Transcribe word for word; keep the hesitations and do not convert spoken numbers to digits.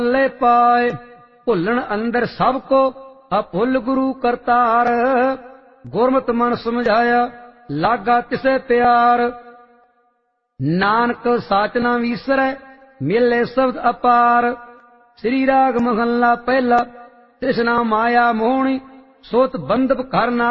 ले पाए भुलन अंदर सब को अभुल गुरु करतार। गुरमत मन समझाया लागा तिसे प्यार। नानक साच ना विसरै मिले शब्द अपार। श्री राग महला पहला तृष्णा माया मोहनी सोत बंधप करना